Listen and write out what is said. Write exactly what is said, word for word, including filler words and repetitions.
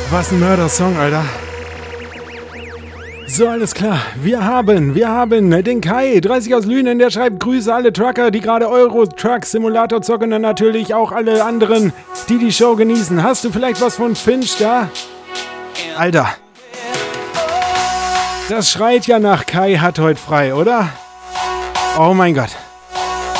Was ein Mörder-Song, Alter. So, alles klar. Wir haben, wir haben den Kai, dreißig aus Lünen, der schreibt Grüße alle Trucker, die gerade Euro Truck Simulator zocken und natürlich auch alle anderen, die die Show genießen. Hast du vielleicht was von Finch da? Alter. Das schreit ja nach Kai hat heute frei, oder? Oh mein Gott.